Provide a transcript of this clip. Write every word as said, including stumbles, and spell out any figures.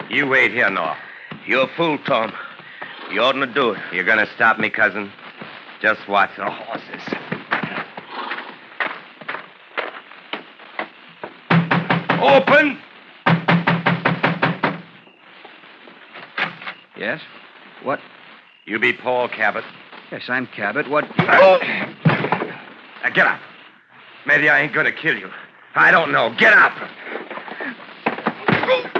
You wait here, North. You're a fool, Tom. You oughtn't to do it. You're going to stop me, cousin? Just watch the horses. Open! Yes? What? You be Paul Cabot? Yes, I'm Cabot. What? Oh. Now get up. Maybe I ain't going to kill you. I don't know. Get up.